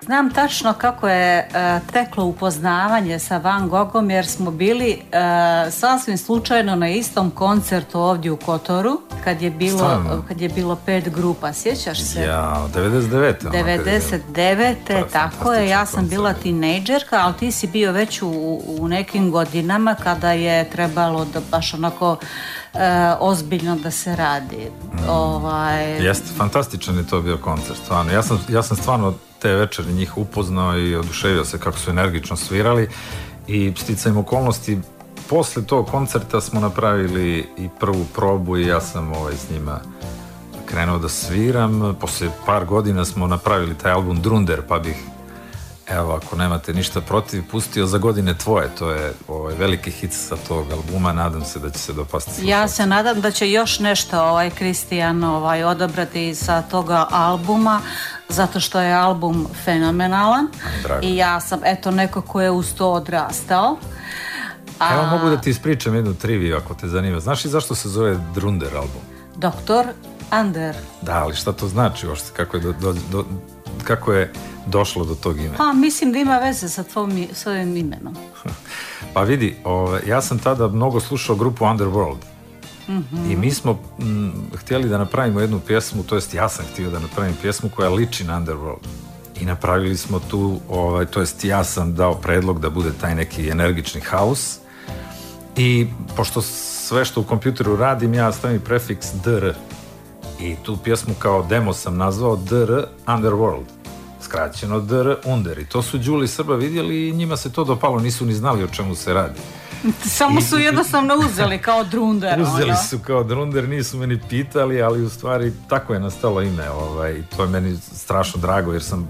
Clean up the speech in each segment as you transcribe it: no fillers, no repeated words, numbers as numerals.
Znam tačno kako je teklo upoznavanje sa Van Gogom, jer smo bili sasvim slučajno na istom koncertu ovdje u Kotoru kad je bilo 5 grupa, sjećaš se? Ja, 99. 99. Tako je, ja sam bila tinejdžerka, ali ti si bio već u nekim godinama kada je trebalo da baš onako ozbiljno da se radi. Jeste, fantastičan je to bio koncert, stvarno. Ja sam stvarno te večeri njih upoznao i oduševio se kako su energično svirali i sticajem okolnosti posle tog koncerta smo napravili i prvu probu i ja sam s njima krenuo da sviram. Posle par godina smo napravili taj album Drunder, pa bih, evo, ako nemate ništa protiv, pustio Za godine tvoje. To je veliki hit sa tog albuma, nadam se da će se dopasti slušalci. Ja se nadam da će još nešto Kristijan odabrati sa toga albuma, zato što je album fenomenalan. I ja sam neko ko je uz to odrastao. Evo, mogu da ti ispričam jednu triviju ako te zanima. Znaš li zašto se zove Drunder album? Doktor Under. Da, ali šta to znači uopšte? Kako je došlo do tog imena? Pa mislim da ima veze sa svojim imenom. Pa vidi, ja sam tada mnogo slušao grupu Underworld. I mi smo htjeli da napravimo jednu pjesmu, to jest ja sam htio da napravim pjesmu koja liči na Underworld. I napravili smo tu, to jest ja sam dao predlog da bude taj neki energični haus. I pošto sve što u kompjuteru radim, ja stavim prefiks DR. I tu pjesmu kao demo sam nazvao DR Underworld. Skraćeno DR Under. I to su Đuli i Srba vidjeli i njima se to dopalo, nisu ni znali o čemu se radi. Samo su jednostavno uzeli kao Drunder. Uzeli su kao Drunder, nisu meni pitali, ali u stvari tako je nastalo ime. To je meni strašno drago jer sam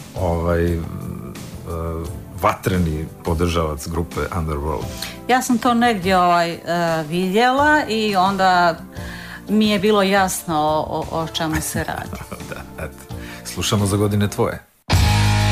vatreni podržavac grupe Underworld. Ja sam to negdje vidjela i onda mi je bilo jasno o čemu se radi. Da, eto. Slušamo Za godine tvoje.